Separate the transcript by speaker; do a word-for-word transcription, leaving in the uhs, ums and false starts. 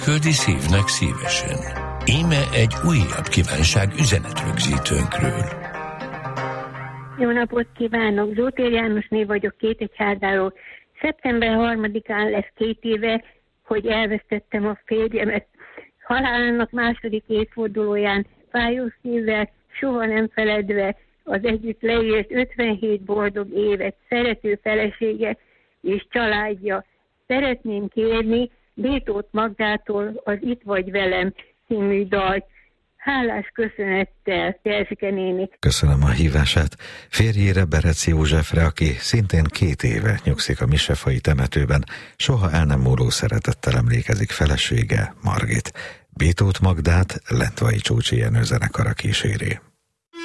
Speaker 1: küldi szívnek szívesen. Íme egy újabb kívánság üzenetrögzítőnkről.
Speaker 2: Jó napot kívánok! Zótér Jánosné vagyok, Kétegyházáról. szeptember harmadikán lesz két éve, hogy elvesztettem a férjemet. Halálának második évfordulóján fájó szívvel, soha nem feledve az együtt leélt ötvenhét boldog évet szerető felesége és családja. Szeretném kérni Bétót Magdától az Itt vagy velem című dalt. Hálás köszönettel, Kersike néni.
Speaker 3: Köszönöm a hívását. Férjére, Berec Józsefre, aki szintén két éve nyugszik a Misefai temetőben, soha el nem múló szeretettel emlékezik felesége, Margit. Bétót Magdát Lentvai Csócsi Jenő zenekara kíséri.